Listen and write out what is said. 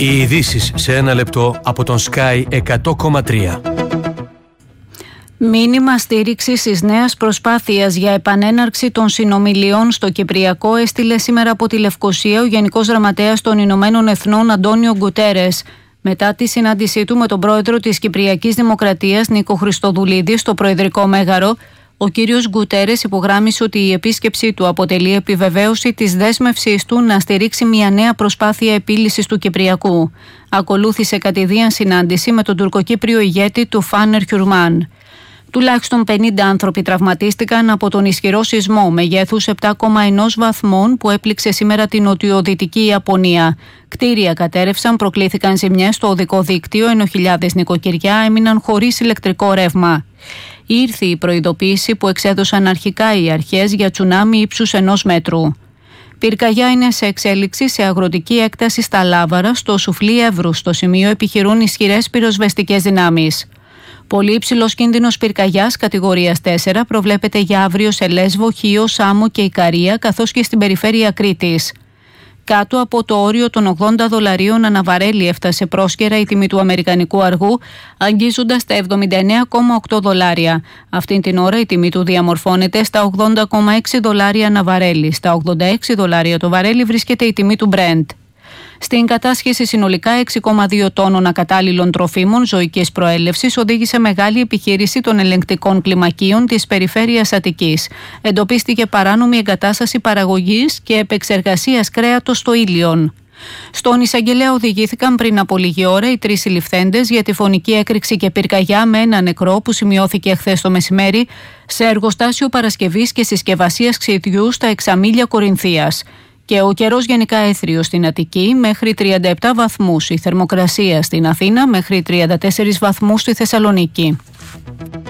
Οι ειδήσεις σε ένα λεπτό από τον Sky 100,3. Μήνυμα στήριξης της νέας προσπάθειας για επανέναρξη των συνομιλιών στο Κυπριακό έστειλε σήμερα από τη Λευκοσία ο Γενικός Γραμματέας των Ηνωμένων Εθνών Αντώνιο Γκουτέρες. Μετά τη συνάντησή του με τον πρόεδρο της Κυπριακής Δημοκρατίας Νίκο Χριστοδουλίδη στο Προεδρικό Μέγαρο, ο κύριος Γκουτέρες υπογράμμισε ότι η επίσκεψή του αποτελεί επιβεβαίωση της δέσμευσής του να στηρίξει μια νέα προσπάθεια επίλυσης του Κυπριακού. Ακολούθησε κατηδίαν συνάντηση με τον τουρκοκύπριο ηγέτη του Φάνερ Χιουρμάν. Τουλάχιστον 50 άνθρωποι τραυματίστηκαν από τον ισχυρό σεισμό μεγέθους 7,1 βαθμών που έπληξε σήμερα την νοτιοδυτική Ιαπωνία. Κτίρια κατέρευσαν, προκλήθηκαν ζημιές στο οδικό δίκτυο, ενώ χιλιάδες νοικοκυριά έμειναν χωρίς ηλεκτρικό ρεύμα. Ήρθε η προειδοποίηση που εξέδωσαν αρχικά οι αρχές για τσουνάμι ύψους 1 μέτρου. Πυρκαγιά είναι σε εξέλιξη σε αγροτική έκταση στα Λάβαρα, στο Σουφλί Εύρου. Στο σημείο επιχειρούν ισχυρές πυροσβεστικές δυνάμεις. Πολύ υψηλός κίνδυνος πυρκαγιάς κατηγορίας 4 προβλέπεται για αύριο σε Λέσβο, Χίο, Σάμο και Ικαρία, καθώς και στην περιφέρεια Κρήτης. Κάτω από το όριο των $80 αναβαρέλι έφτασε πρόσκαιρα η τιμή του αμερικανικού αργού, αγγίζοντας τα $79,8. Αυτήν την ώρα η τιμή του διαμορφώνεται στα $80,6 αναβαρέλι. Στα $86 το βαρέλι βρίσκεται η τιμή του Brent. Στην κατάσχεση συνολικά 6,2 τόνων ακατάλληλων τροφίμων ζωικής προέλευσης οδήγησε μεγάλη επιχείρηση των ελεγκτικών κλιμακίων της περιφέρειας Αττικής. Εντοπίστηκε παράνομη εγκατάσταση παραγωγής και επεξεργασίας κρέατος στο Ήλιον. Στον εισαγγελέα οδηγήθηκαν πριν από λίγη ώρα οι 3 συλληφθέντες για τη φωνική έκρηξη και πυρκαγιά με ένα νεκρό που σημειώθηκε χθες το μεσημέρι σε εργοστάσιο παρασκευής και συσκευασίας ξυδιού στα Εξαμήλια Κορινθίας. Και ο καιρός γενικά έθριος στην Αττική μέχρι 37 βαθμούς, η θερμοκρασία στην Αθήνα μέχρι 34 βαθμούς στη Θεσσαλονίκη.